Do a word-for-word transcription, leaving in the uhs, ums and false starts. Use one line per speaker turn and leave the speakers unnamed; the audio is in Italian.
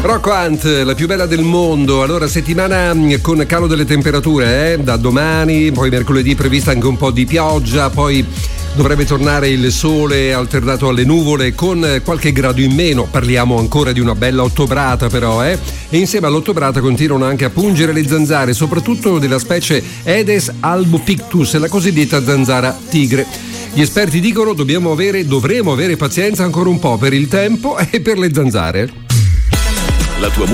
Rocco Hunt, la più bella del mondo. Allora, settimana con calo delle temperature, eh? Da domani, poi mercoledì prevista anche un po' di pioggia, poi dovrebbe tornare il sole alternato alle nuvole con qualche grado in meno. Parliamo ancora di una bella ottobrata però, eh? E insieme all'ottobrata continuano anche a pungere le zanzare, soprattutto della specie Aedes albopictus, la cosiddetta zanzara tigre. Gli esperti dicono dobbiamo avere, dovremo avere pazienza ancora un po' per il tempo e per le zanzare.
La tua